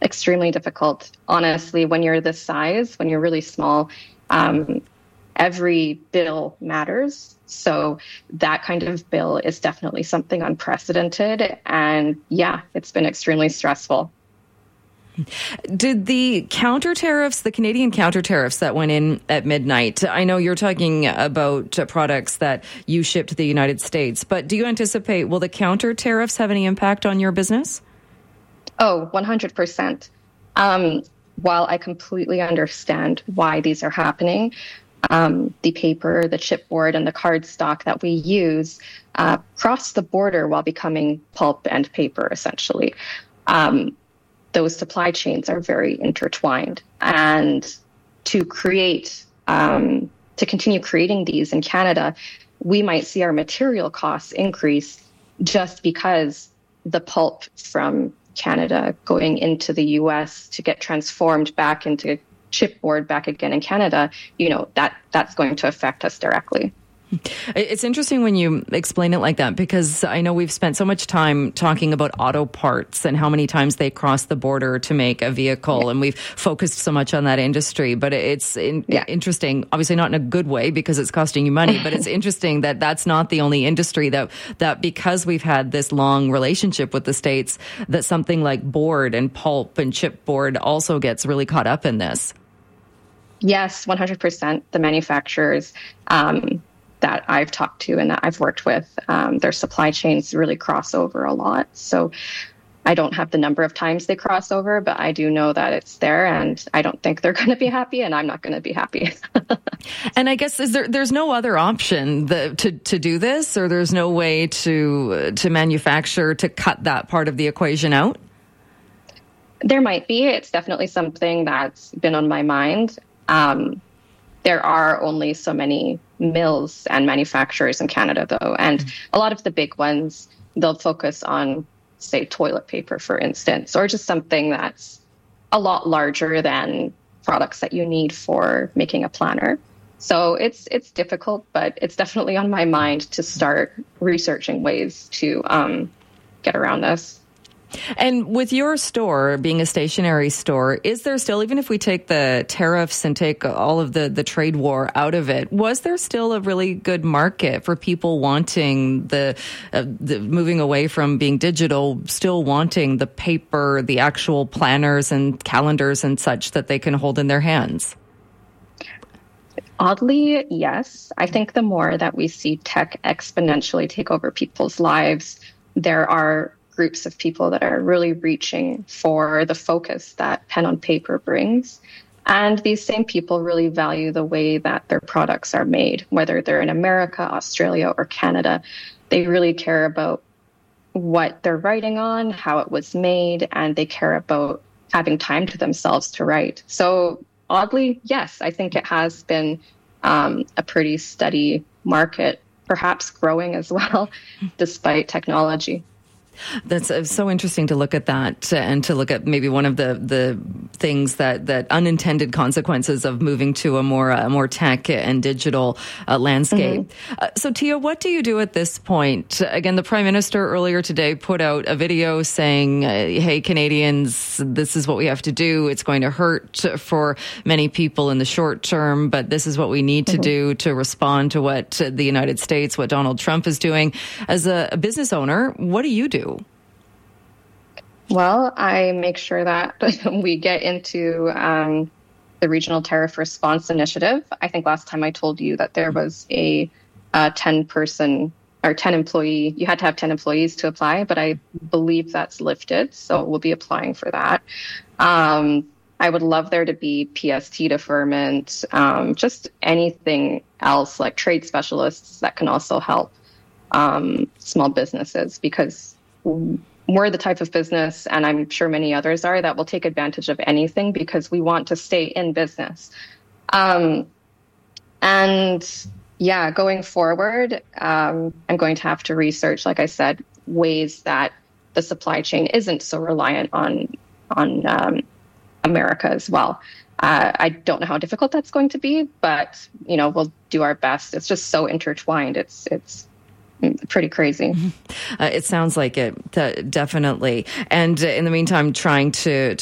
extremely difficult. Honestly, when you're this size, when you're really small, every bill matters. So that kind of bill is definitely something unprecedented. And yeah, it's been extremely stressful. Did the counter tariffs, the Canadian counter tariffs that went in at midnight, I know you're talking about products that you ship to the United States, but do you anticipate, will the counter tariffs have any impact on your business? Oh, 100%. While I completely understand why these are happening, the paper, the chipboard, and the cardstock that we use cross the border while becoming pulp and paper, essentially. Those supply chains are very intertwined. And to continue creating these in Canada, we might see our material costs increase just because the pulp from Canada going into the US to get transformed back into chipboard back again in Canada, that's going to affect us directly. It's interesting when you explain it like that, because I know we've spent so much time talking about auto parts and how many times they cross the border to make a vehicle, and we've focused so much on that industry. But it's interesting, obviously not in a good way because it's costing you money, but it's interesting that that's not the only industry that because we've had this long relationship with the States, that something like board and pulp and chipboard also gets really caught up in this. Yes, 100%. The manufacturers that I've talked to and that I've worked with, their supply chains really cross over a lot. So I don't have the number of times they cross over, but I do know that it's there, and I don't think they're going to be happy, and I'm not going to be happy. And I guess there's no other option to do this, or there's no way to manufacture to cut that part of the equation out? There might be. It's definitely something that's been on my mind. There are only so many mills and manufacturers in Canada, though. And a lot of the big ones, they'll focus on, say, toilet paper, for instance, or just something that's a lot larger than products that you need for making a planner. So it's difficult, but it's definitely on my mind to start researching ways to get around this. And with your store being a stationary store, is there still, even if we take the tariffs and take all of the trade war out of it, was there still a really good market for people wanting the moving away from being digital, still wanting the paper, the actual planners and calendars and such that they can hold in their hands? Oddly, yes. I think the more that we see tech exponentially take over people's lives, there are groups of people that are really reaching for the focus that pen on paper brings. And these same people really value the way that their products are made, whether they're in America, Australia, or Canada. They really care about what they're writing on, how it was made, and they care about having time to themselves to write. So oddly, yes, I think it has been a pretty steady market, perhaps growing as well, despite technology. That's so interesting to look at that, and to look at maybe one of the things that unintended consequences of moving to a more tech and digital landscape. Mm-hmm. So Tia, what do you do at this point? Again, the Prime Minister earlier today put out a video saying, hey, Canadians, this is what we have to do. It's going to hurt for many people in the short term, but this is what we need to do to respond to what the United States, what Donald Trump is doing. As a business owner, what do you do? Well, I make sure that we get into the Regional Tariff Response Initiative. I think last time I told you that there was a 10-person or 10 employee, you had to have 10 employees to apply, but I believe that's lifted. So we'll be applying for that. I would love there to be PST deferment, just anything else like trade specialists that can also help small businesses, because we're the type of business, and I'm sure many others are, that will take advantage of anything because we want to stay in business. And yeah, going forward, I'm going to have to research, like I said, ways that the supply chain isn't so reliant on America as well. I don't know how difficult that's going to be, but we'll do our best. It's just so intertwined. It's pretty crazy. It sounds like it, definitely. And in the meantime, trying to